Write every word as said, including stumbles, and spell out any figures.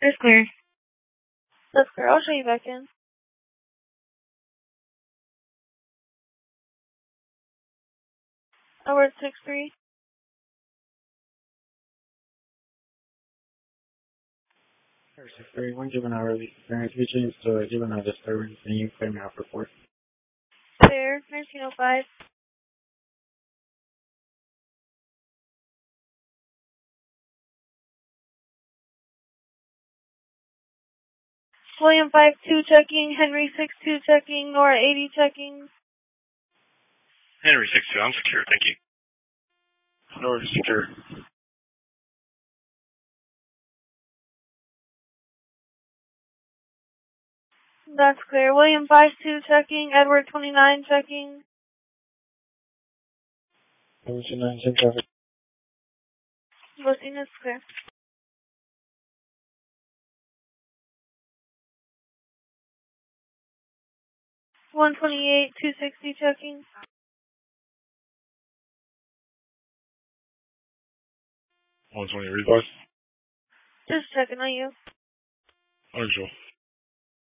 It's clear. That's clear. I'll show you back in. Over six three. six three, one juvenile release experience reaching, so a juvenile disturbance, and you clear me out for four. Clear, nineteen oh five. William five two checking, Henry six two checking, Nora eighty checking. Henry six two, I'm secure, thank you. Nora secure. That's clear. William five two checking, Edward twenty-nine checking. Edward twenty-nine, ten traffic. Booking is clear. one twenty-eight, two sixty checking. one twenty, readvice. Just checking on you. Unusual.